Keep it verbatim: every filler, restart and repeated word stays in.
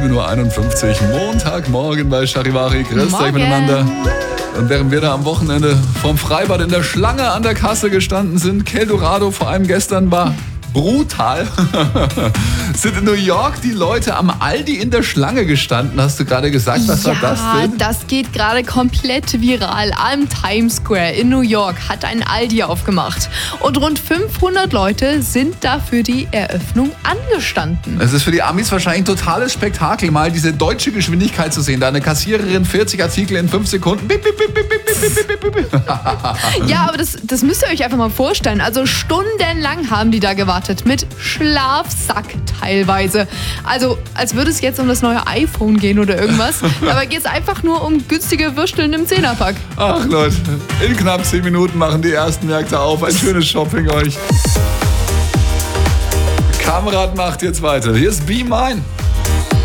sieben Uhr einundfünfzig, Montagmorgen bei Charivari. Grüßt euch Morgen. miteinander. Und während wir da am Wochenende vom Freibad in der Schlange an der Kasse gestanden sind, Keldorado vor allem gestern war brutal, sind in New York die Leute am Aldi in der Schlange gestanden, hast du gerade gesagt. Was ja, war das denn? das geht gerade komplett viral. Am Times Square in New York hat ein Aldi aufgemacht. Und rund fünfhundert Leute sind da für die Eröffnung angestanden. Es ist für die Amis wahrscheinlich ein totales Spektakel, mal diese deutsche Geschwindigkeit zu sehen. Da eine Kassiererin vierzig Artikel in fünf Sekunden. Bip, bip, bip, bip, bip, bip, bip, bip. Ja, aber das, das müsst ihr euch einfach mal vorstellen. Also stundenlang haben die da gewartet. Mit Schlafsack teilweise. Also als würde es jetzt um das neue iPhone gehen oder irgendwas. Dabei geht es einfach nur um günstige Würsteln im Zehnerpack. Ach Leute, in knapp zehn Minuten machen die ersten Märkte auf. Ein schönes Shopping euch. Kamerad macht jetzt weiter. Hier ist Be Mine.